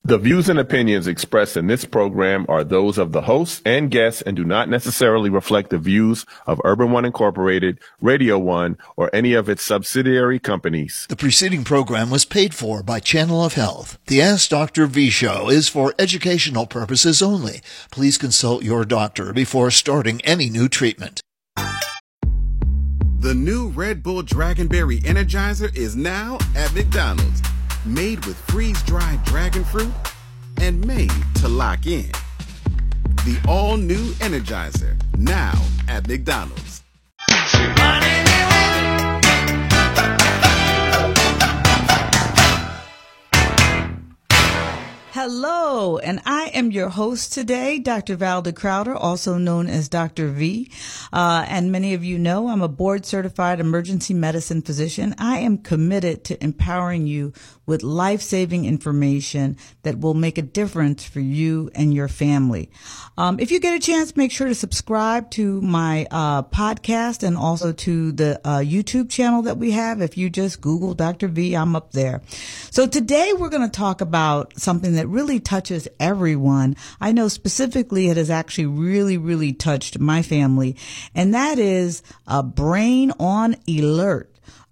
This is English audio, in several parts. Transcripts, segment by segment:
The views and opinions expressed in this program are those of the hosts and guests and do not necessarily reflect the views of Urban One Incorporated, Radio One, or any of its subsidiary companies. The preceding program was paid for by Channel of Health. The Ask Dr. V show is for educational purposes only. Please consult your doctor before starting any new treatment. The new Red Bull Dragonberry Energizer is now at McDonald's. Made with freeze-dried dragon fruit and made to lock in. The all-new Energizer, now at McDonald's. Hello, and I am your host today, Dr. Valda Crowder, also known as Dr. V. And many of you know I'm a board-certified emergency medicine physician. I am committed to empowering you with life-saving information that will make a difference for you and your family. If you get a chance, make sure to subscribe to my podcast and also to the YouTube channel that we have. If you just Google Dr. V, I'm up there. So today we're going to talk about something that really touches everyone. I know specifically it has actually really touched my family, and that is a brain on alert.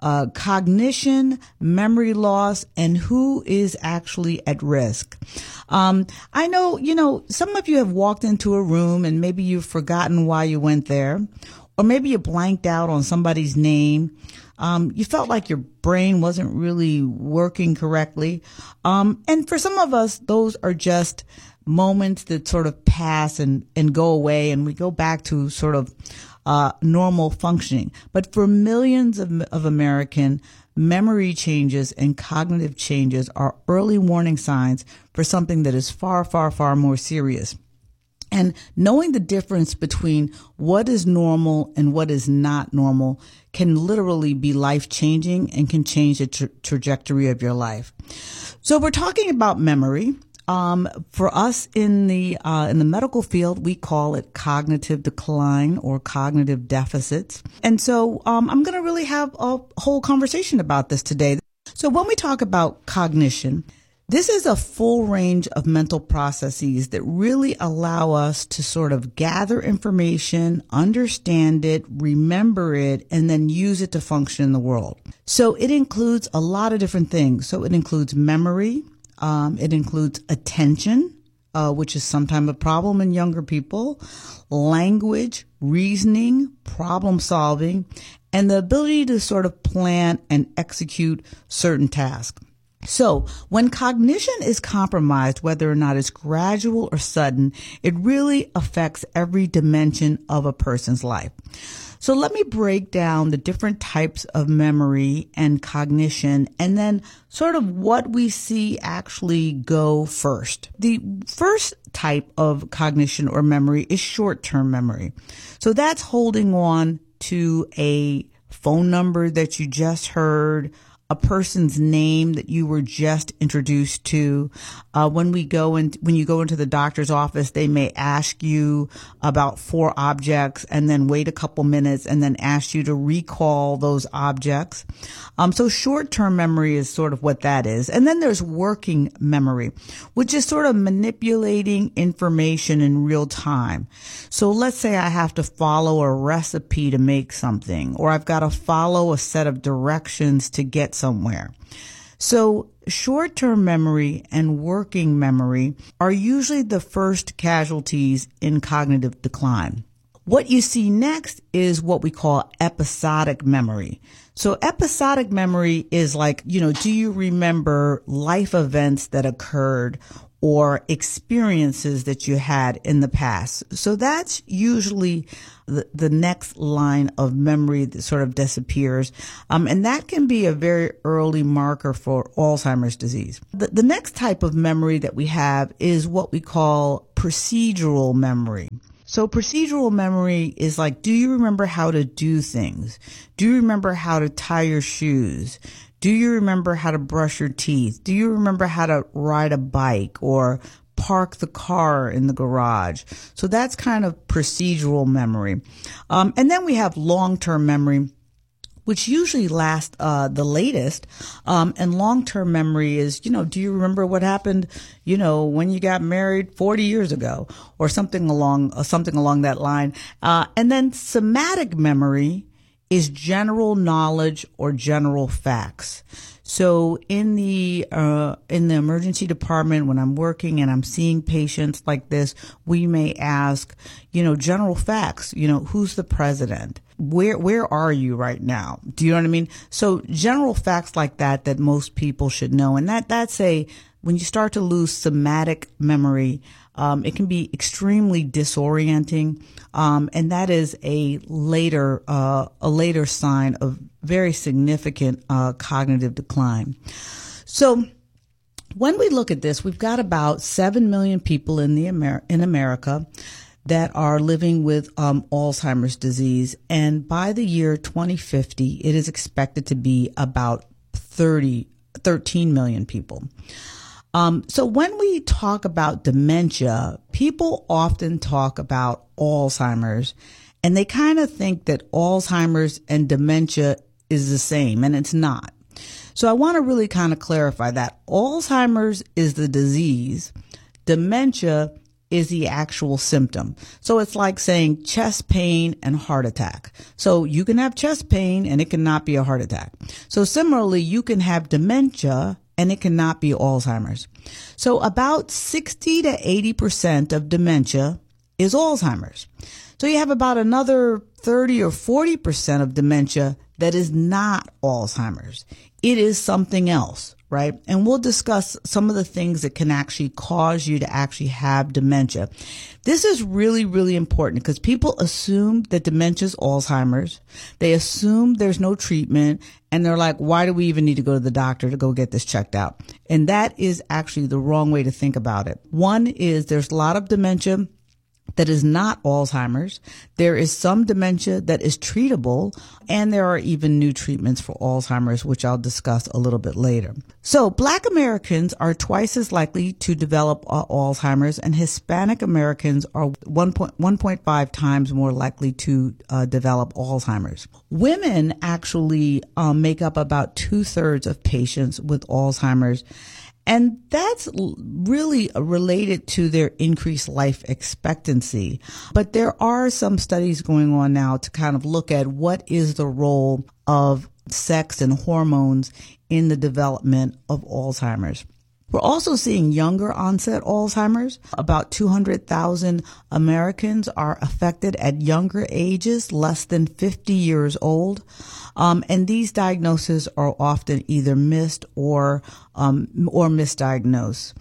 Cognition, memory loss, and who is actually at risk. I know, some of you have walked into a room and maybe you've forgotten why you went there, or maybe you blanked out on somebody's name. You felt like your brain wasn't really working correctly. And for some of us, those are just moments that sort of pass and go away, and we go back to sort of normal functioning. But for millions of American, memory changes and cognitive changes are early warning signs for something that is far more serious. And knowing the difference between what is normal and what is not normal can literally be life-changing and can change the trajectory of your life. So we're talking about memory. For us in the medical field, we call it cognitive decline or cognitive deficits. And so, I'm going to really have a whole conversation about this today. So when we talk about cognition, this is a full range of mental processes that really allow us to sort of gather information, understand it, remember it, and then use it to function in the world. So it includes a lot of different things. So it includes memory. It includes attention, which is sometimes a problem in younger people, language, reasoning, problem solving, and the ability to sort of plan and execute certain tasks. So when cognition is compromised, whether or not it's gradual or sudden, it really affects every dimension of a person's life. So let me break down the different types of memory and cognition, and then sort of what we see actually go first. The first type of cognition or memory is short-term memory. So that's holding on to a phone number that you just heard, a person's name that you were just introduced to. When you go into the doctor's office, they may ask you about 4 objects and then wait a couple minutes and then ask you to recall those objects. So short-term memory is sort of what that is. And then there's working memory, which is sort of manipulating information in real time. So let's say I have to follow a recipe to make something, or I've got to follow a set of directions to get somewhere. So short-term memory and working memory are usually the first casualties in cognitive decline. What you see next is what we call episodic memory. So episodic memory is like, do you remember life events that occurred or experiences that you had in the past? So that's usually the next line of memory that sort of disappears. And that can be a very early marker for Alzheimer's disease. The next type of memory that we have is what we call procedural memory. So procedural memory is like, do you remember how to do things? Do you remember how to tie your shoes? Do you remember how to brush your teeth? Do you remember how to ride a bike or park the car in the garage? So that's kind of procedural memory. And then we have long-term memory, which usually last the latest. And long-term memory is, do you remember what happened, when you got married 40 years ago, or something along that line. And then somatic memory is general knowledge or general facts. So in the emergency department, when I'm working and I'm seeing patients like this, we may ask, general facts, who's the president? Where are you right now? Do you know what I mean? So general facts like that most people should know. And that's when you start to lose somatic memory, it can be extremely disorienting. And that is a later sign of very significant, cognitive decline. So when we look at this, we've got about 7 million people in America that are living with Alzheimer's disease. And by the year 2050, it is expected to be about 13 million people. So when we talk about dementia, people often talk about Alzheimer's, and they kind of think that Alzheimer's and dementia is the same, and it's not. So I want to really kind of clarify that Alzheimer's is the disease, dementia is the actual symptom. So it's like saying chest pain and heart attack. So you can have chest pain and it cannot be a heart attack. So similarly, you can have dementia and it cannot be Alzheimer's. So about 60 to 80% of dementia is Alzheimer's. So you have about another 30 or 40% of dementia that is not Alzheimer's. It is something else, right? And we'll discuss some of the things that can actually cause you to actually have dementia. This is really, really important because people assume that dementia is Alzheimer's. They assume there's no treatment, and they're like, why do we even need to go to the doctor to go get this checked out? And that is actually the wrong way to think about it. One is there's a lot of dementia that is not Alzheimer's. There is some dementia that is treatable, and there are even new treatments for Alzheimer's, which I'll discuss a little bit later. So Black Americans are twice as likely to develop Alzheimer's, and Hispanic Americans are 1.5 times more likely to develop Alzheimer's. Women actually make up about 2/3 of patients with Alzheimer's. And that's really related to their increased life expectancy. But there are some studies going on now to kind of look at what is the role of sex and hormones in the development of Alzheimer's. We're also seeing younger onset Alzheimer's. About 200,000 Americans are affected at younger ages, less than 50 years old. And these diagnoses are often either missed or misdiagnosed.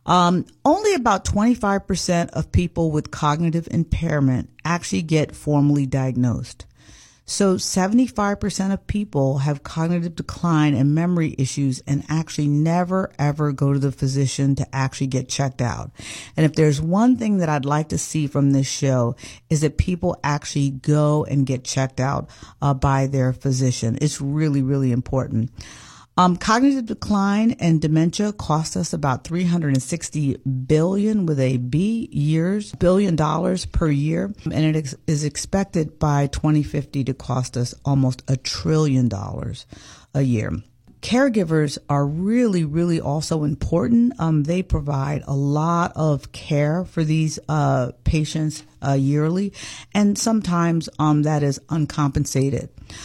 Only about 25% of people with cognitive impairment actually get formally diagnosed. So 75% of people have cognitive decline and memory issues and actually never, ever go to the physician to actually get checked out. And if there's one thing that I'd like to see from this show is that people actually go and get checked out by their physician. It's really, really important. Cognitive decline and dementia cost us about $360 billion with a B billion dollars per year, and it is expected by 2050 to cost us almost $1 trillion a year. Caregivers are really, really also important. They provide a lot of care for these patients yearly, and sometimes that is uncompensated.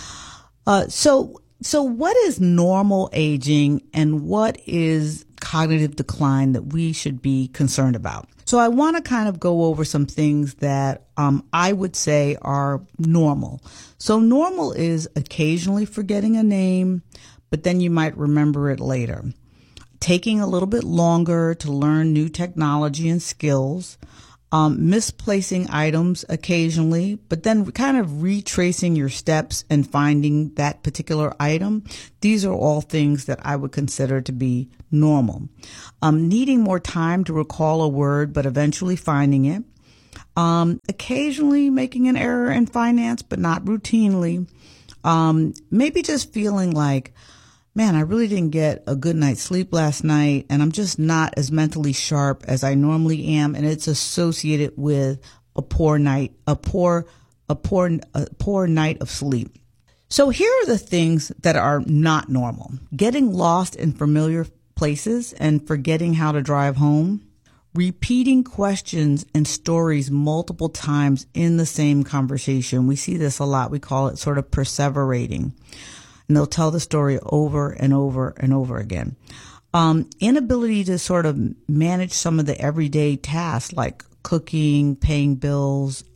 So what is normal aging and what is cognitive decline that we should be concerned about? So I want to kind of go over some things that I would say are normal. So normal is occasionally forgetting a name, but then you might remember it later. Taking a little bit longer to learn new technology and skills. Misplacing items occasionally, but then kind of retracing your steps and finding that particular item. These are all things that I would consider to be normal. Needing more time to recall a word, but eventually finding it. Occasionally making an error in finance, but not routinely. Maybe just feeling like, man, I really didn't get a good night's sleep last night, and I'm just not as mentally sharp as I normally am, and it's associated with a poor night of sleep. So here are the things that are not normal. Getting lost in familiar places and forgetting how to drive home. Repeating questions and stories multiple times in the same conversation. We see this a lot. We call it sort of perseverating. And they'll tell the story over and over and over again. Inability to sort of manage some of the everyday tasks like cooking, paying bills,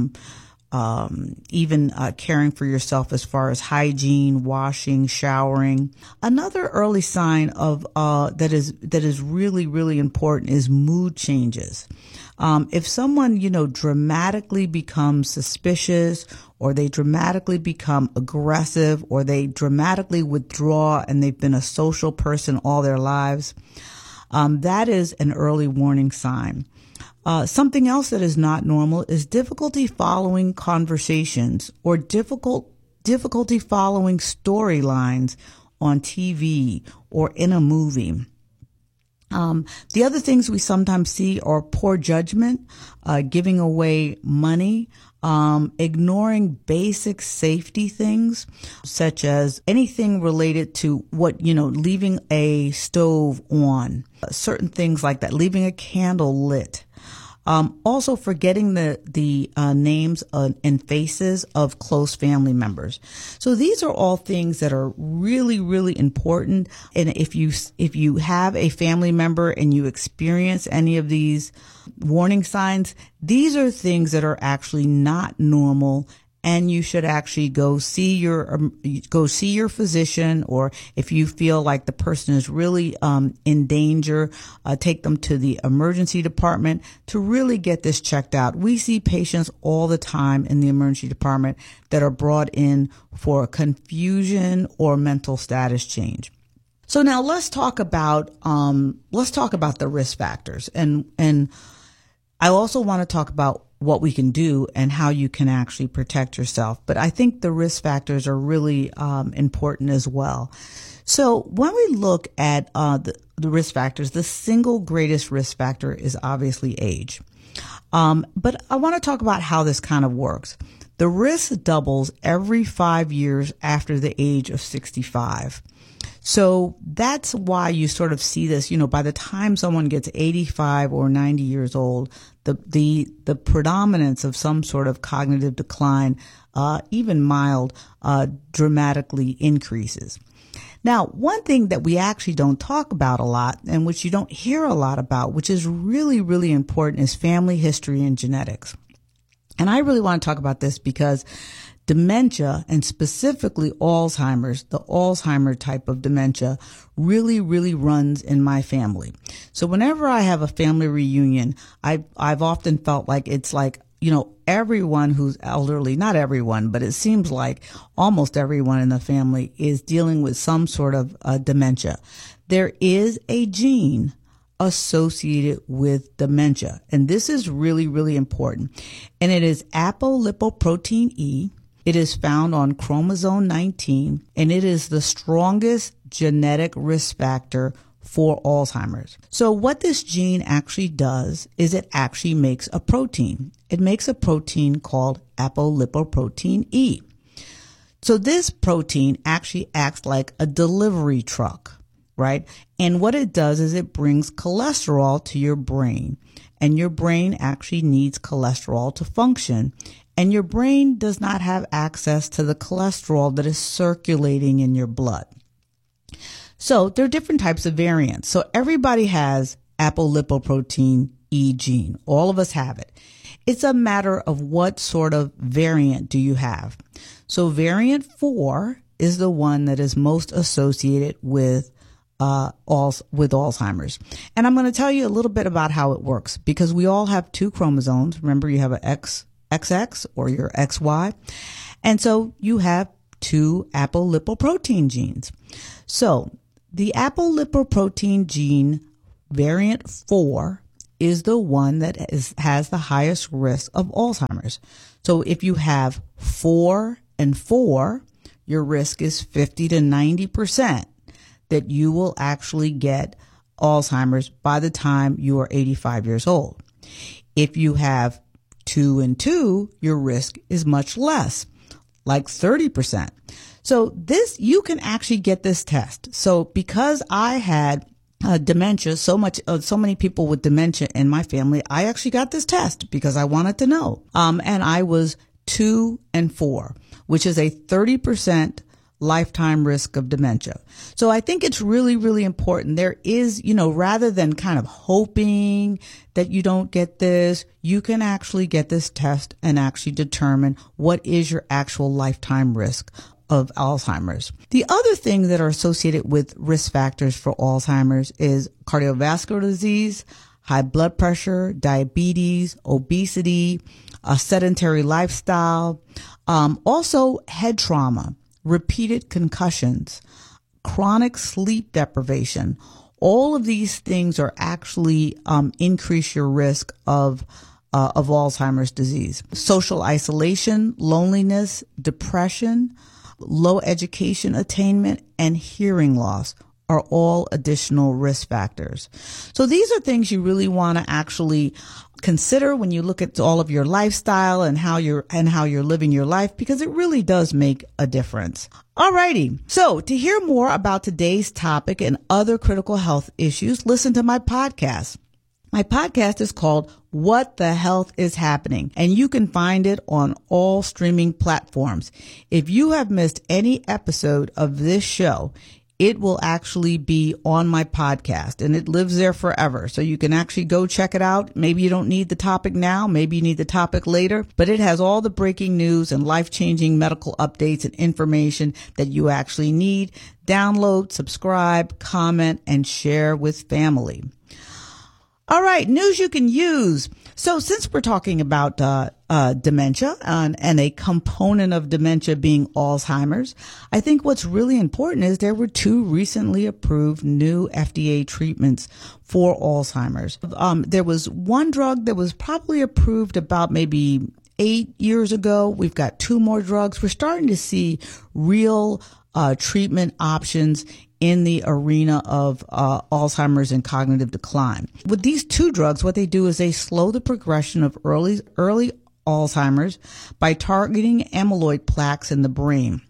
even caring for yourself as far as hygiene, washing, showering. Another early sign of that is really, really important is mood changes. If someone, dramatically becomes suspicious, or they dramatically become aggressive, or they dramatically withdraw and they've been a social person all their lives, that is an early warning sign. Something else that is not normal is difficulty following conversations or difficulty following storylines on TV or in a movie. The other things we sometimes see are poor judgment, giving away money, ignoring basic safety things, such as anything related to leaving a stove on, certain things like that, leaving a candle lit. Also forgetting the names and faces of close family members. So these are all things that are really, really important. And if you have a family member and you experience any of these warning signs, these are things that are actually not normal. And you should actually go see your physician, or if you feel like the person is really in danger, take them to the emergency department to really get this checked out. We see patients all the time in the emergency department that are brought in for confusion or mental status change. So now let's talk about the risk factors, and I also want to talk about what we can do and how you can actually protect yourself. But I think the risk factors are really important as well. So when we look at the risk factors, the single greatest risk factor is obviously age. But I want to talk about how this kind of works. The risk doubles every 5 years after the age of 65. So that's why you sort of see this, by the time someone gets 85 or 90 years old, the predominance of some sort of cognitive decline, even mild, dramatically increases. Now, one thing that we actually don't talk about a lot, and which you don't hear a lot about, which is really, really important, is family history and genetics. And I really want to talk about this because dementia, and specifically Alzheimer's, the Alzheimer type of dementia, really, really runs in my family. So whenever I have a family reunion, I've often felt like it's like, everyone who's elderly, not everyone, but it seems like almost everyone in the family is dealing with some sort of dementia. There is a gene associated with dementia, and this is really, really important. And it is apolipoprotein E. It is found on chromosome 19, and it is the strongest genetic risk factor for Alzheimer's. So what this gene actually does is it actually makes a protein. It makes a protein called apolipoprotein E. So this protein actually acts like a delivery truck, right? And what it does is it brings cholesterol to your brain, and your brain actually needs cholesterol to function. And your brain does not have access to the cholesterol that is circulating in your blood. So there are different types of variants. So everybody has apolipoprotein E gene. All of us have it. It's a matter of what sort of variant do you have. So variant 4 is the one that is most associated with Alzheimer's. And I'm going to tell you a little bit about how it works, because we all have 2 chromosomes. Remember, you have an XX or your XY. And so you have 2 apolipoprotein genes. So the apolipoprotein gene variant 4 is the one that has the highest risk of Alzheimer's. So if you have 4 and 4, your risk is 50 to 90% that you will actually get Alzheimer's by the time you are 85 years old. If you have 2 and 2, your risk is much less, like 30%. So you can actually get this test. So because I had dementia, so many people with dementia in my family, I actually got this test because I wanted to know. And I was 2 and 4, which is a 30% lifetime risk of dementia. So I think it's really, really important. There is, rather than kind of hoping that you don't get this, you can actually get this test and actually determine what is your actual lifetime risk of Alzheimer's. The other thing that are associated with risk factors for Alzheimer's is cardiovascular disease, high blood pressure, diabetes, obesity, a sedentary lifestyle, also head trauma, repeated concussions, chronic sleep deprivation. All of these things are actually increase your risk of Alzheimer's disease. Social isolation, loneliness, depression, low education attainment, and hearing loss are all additional risk factors. So these are things you really want to actually consider when you look at all of your lifestyle and how you're living your life, because it really does make a difference. Alrighty. So to hear more about today's topic and other critical health issues, listen to my podcast. My podcast is called What the Health is Happening, and you can find it on all streaming platforms. If you have missed any episode of this show, it will actually be on my podcast, and it lives there forever. So you can actually go check it out. Maybe you don't need the topic now. Maybe you need the topic later, but it has all the breaking news and life-changing medical updates and information that you actually need. Download, subscribe, comment, and share with family. All right, news you can use. So since we're talking about dementia and a component of dementia being Alzheimer's, I think what's really important is there were 2 recently approved new FDA treatments for Alzheimer's. There was one drug that was probably approved about maybe 8 years ago. We've got 2 more drugs. We're starting to see real treatment options in the arena of Alzheimer's and cognitive decline. With these 2 drugs, what they do is they slow the progression of early Alzheimer's by targeting amyloid plaques in the brain.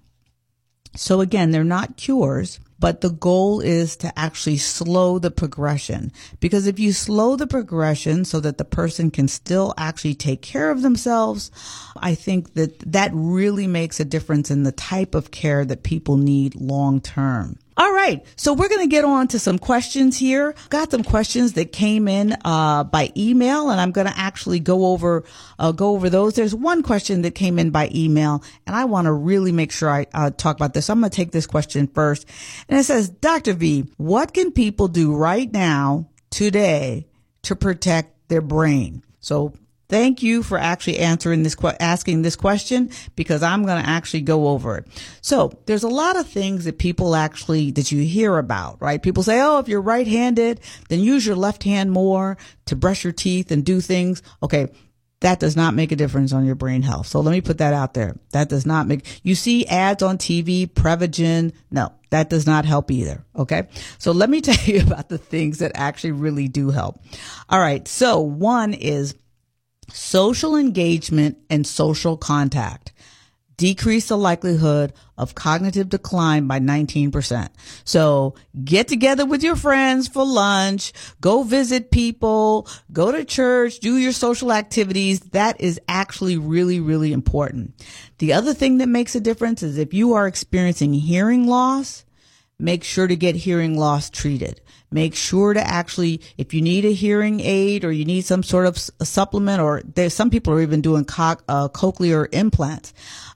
So again, they're not cures, but the goal is to actually slow the progression. Because if you slow the progression so that the person can still actually take care of themselves, I think that really makes a difference in the type of care that people need long term. All right. So we're going to get on to some questions here. Got some questions that came in by email, and I'm going to actually go over those. There's one question that came in by email, and I want to really make sure I talk about this. So I'm going to take this question first. And it says, Dr. V, what can people do right now, today, to protect their brain? So thank you for actually asking this question, because I'm going to actually go over it. So there's a lot of things that that you hear about, right? People say, oh, if you're right-handed, then use your left hand more to brush your teeth and do things. Okay. That does not make a difference on your brain health. So let me put that out there. That does not you see ads on TV, Prevagen. No, that does not help either. Okay. So let me tell you about the things that actually really do help. All right. So one is social engagement and social contact decrease the likelihood of cognitive decline by 19%. So get together with your friends for lunch, go visit people, go to church, do your social activities. That is actually really, really important. The other thing that makes a difference is if you are experiencing hearing loss, make sure to get hearing loss treated. Make sure to actually, if you need a hearing aid or you need some sort of a supplement, or there's some people are even doing cochlear implants.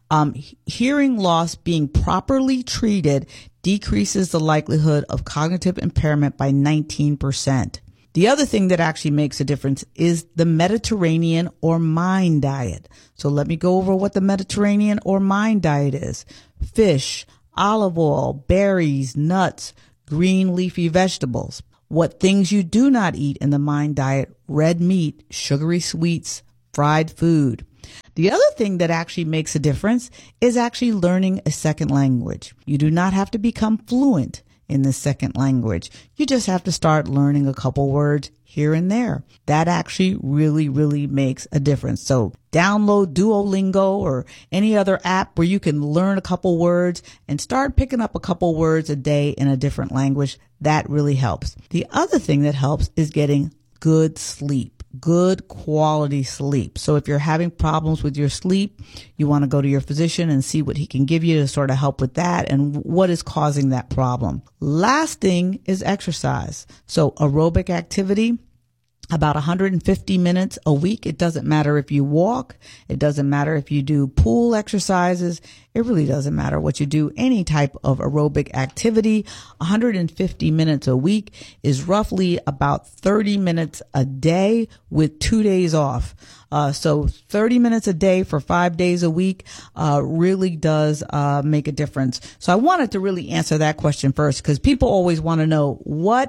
Hearing loss being properly treated decreases the likelihood of cognitive impairment by 19%. The other thing that actually makes a difference is the Mediterranean or MIND diet. So let me go over what the Mediterranean or MIND diet is. Fish, olive oil, berries, nuts, green leafy vegetables. What things you do not eat in the MIND diet: red meat, sugary sweets, fried food. The other thing that actually makes a difference is actually learning a second language. You do not have to become fluent in the second language. You just have to start learning a couple words here and there. That actually really, really makes a difference. So download Duolingo or any other app where you can learn a couple words and start picking up a couple words a day in a different language. That really helps. The other thing that helps is getting good sleep, good quality sleep. So if you're having problems with your sleep, you want to go to your physician and see what he can give you to sort of help with that and what is causing that problem. Last thing is exercise. So aerobic activity, about 150 minutes a week. It doesn't matter if you walk. It doesn't matter if you do pool exercises. It really doesn't matter what you do. Any type of aerobic activity, 150 minutes a week is roughly about 30 minutes a day with 2 days off. So 30 minutes a day for 5 days a week really does make a difference. So I wanted to really answer that question first because people always want to know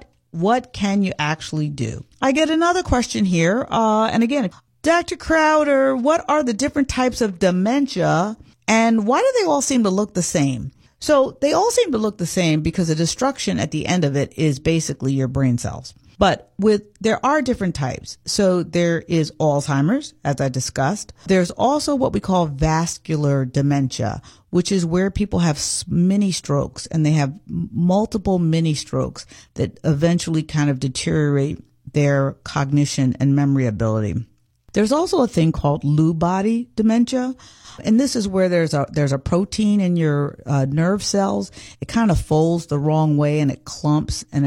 what can you actually do? I get another question here. And again, Dr. Crowder, what are the different types of dementia and why do they all seem to look the same? So they all seem to look the same because the destruction at the end of it is basically your brain cells. But there are different types. So there is Alzheimer's, as I discussed. There's also what we call vascular dementia, which is where people have mini strokes and they have multiple mini strokes that eventually kind of deteriorate their cognition and memory ability. There's also a thing called Lewy body dementia. And this is where there's a protein in your nerve cells. It kind of folds the wrong way and it clumps and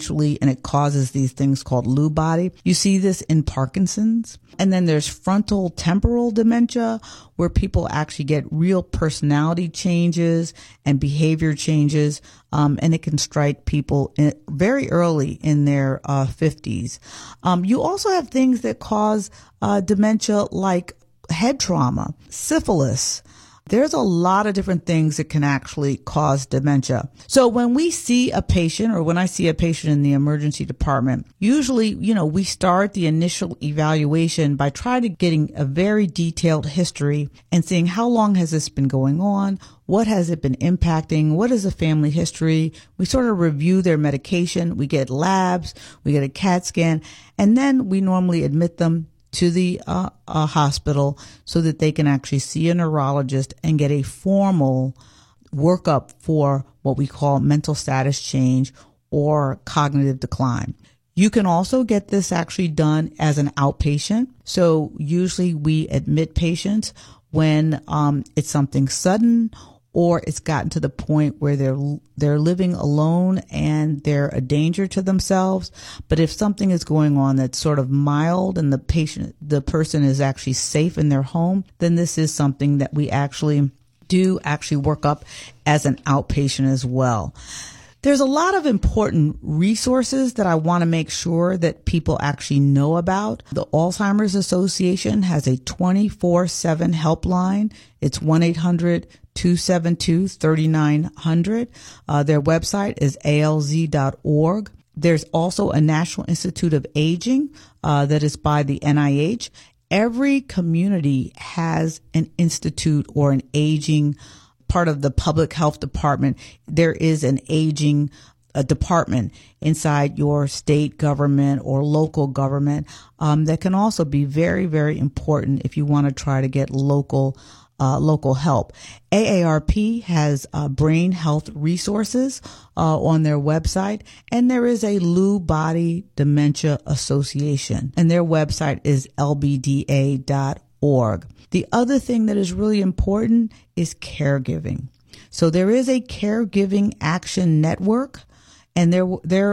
it causes these things called Lewy body. You see this in Parkinson's. And then there's frontal temporal dementia where people actually get real personality changes and behavior changes. And it can strike people very early in their 50s. You also have things that cause dementia like head trauma, syphilis. There's a lot of different things that can actually cause dementia. So when we see a patient or when I see a patient in the emergency department, usually, we start the initial evaluation by trying to getting a very detailed history and seeing how long has this been going on? What has it been impacting? What is the family history? We sort of review their medication. We get labs, we get a CAT scan, and then we normally admit them to the hospital so that they can actually see a neurologist and get a formal workup for what we call mental status change or cognitive decline. You can also get this actually done as an outpatient. So usually we admit patients when it's something sudden or it's gotten to the point where they're living alone and they're a danger to themselves. But if something is going on that's sort of mild and the person is actually safe in their home, then this is something that we actually work up as an outpatient as well. There's a lot of important resources that I want to make sure that people actually know about. The Alzheimer's Association has a 24/7 helpline. It's 1-800-272-3900. Their website is alz.org. There's also a National Institute of Aging that is by the NIH. Every community has an institute or an aging part of the public health department. There is an aging department inside your state government or local government that can also be very, very important if you want to try to get local help. AARP has brain health resources on their website, and there is a Lewy Body Dementia Association, and their website is lbda.org. The other thing that is really important is caregiving. So there is a Caregiving Action Network, and their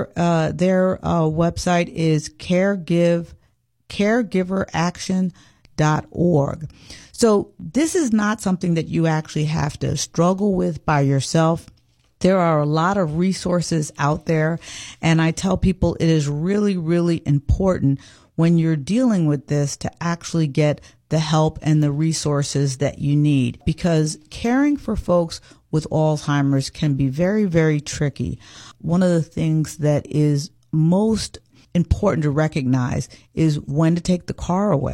website is caregiveraction.org. So this is not something that you actually have to struggle with by yourself. There are a lot of resources out there, and I tell people it is really, really important when you're dealing with this to actually get the help and the resources that you need, because caring for folks with Alzheimer's can be very, very tricky. One of the things that is most important to recognize is when to take the car away.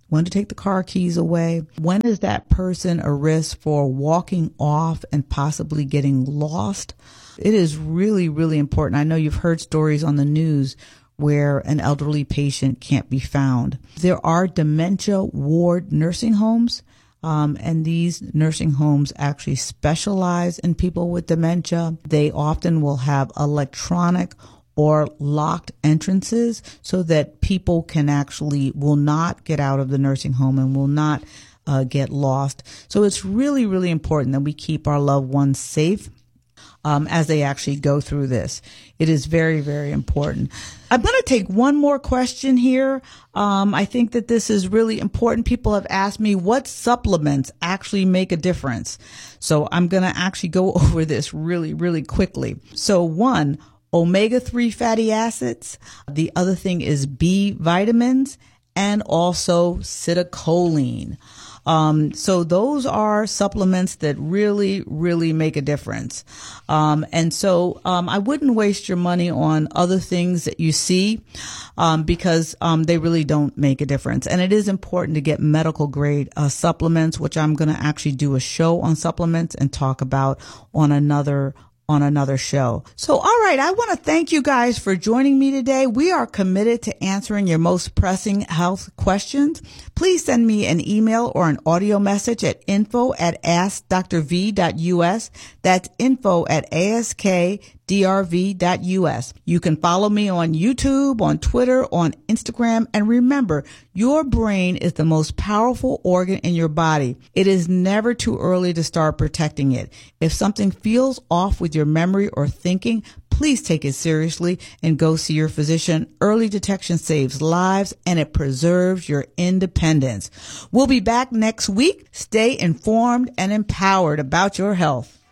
when to take the car keys away, when is that person a risk for walking off and possibly getting lost. It is really, really important. I know you've heard stories on the news where an elderly patient can't be found. There are dementia ward nursing homes, and these nursing homes actually specialize in people with dementia. They often will have electronic or locked entrances so that people will not get out of the nursing home and will not get lost. So it's really, really important that we keep our loved ones safe as they actually go through this. It is very, very important. I'm going to take one more question here. I think that this is really important. People have asked me what supplements actually make a difference. So I'm going to actually go over this really, really quickly. So one, omega-3 fatty acids. The other thing is B vitamins and also citicoline. So those are supplements that really, really make a difference. And so I wouldn't waste your money on other things that you see because they really don't make a difference. And it is important to get medical grade supplements, which I'm going to actually do a show on supplements and talk about on another show. So, all right. I want to thank you guys for joining me today. We are committed to answering your most pressing health questions. Please send me an email or an audio message at info@askdrv.us. That's info@askdrv.us. You can follow me on YouTube, on Twitter, on Instagram. And remember, your brain is the most powerful organ in your body. It is never too early to start protecting it. If something feels off with your memory or thinking, please take it seriously and go see your physician. Early detection saves lives and it preserves your independence. We'll be back next week. Stay informed and empowered about your health.